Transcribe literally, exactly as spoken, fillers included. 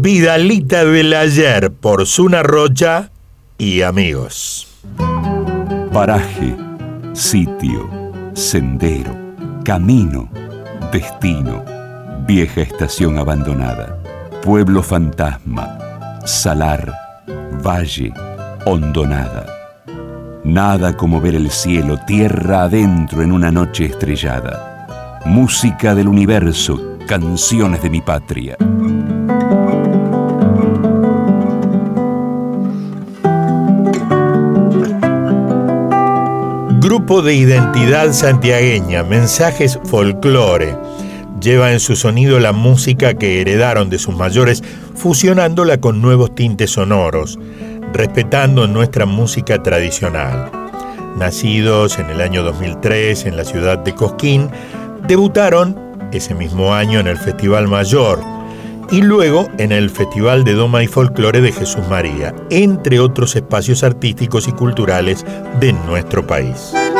Vidalita del Ayer por Zuna Rocha y amigos. Paraje, sitio, sendero, camino, destino, vieja estación abandonada, pueblo fantasma, salar, valle, hondonada. Nada como ver el cielo tierra adentro en una noche estrellada. Música del universo, canciones de mi patria. Grupo de identidad santiagueña, Mensajes Folclore. Lleva en su sonido la música que heredaron de sus mayores, fusionándola con nuevos tintes sonoros, respetando nuestra música tradicional. Nacidos en el año dos mil tres en la ciudad de Cosquín, debutaron ese mismo año en el Festival Mayor y luego en el Festival de Doma y Folclore de Jesús María, entre otros espacios artísticos y culturales de nuestro país.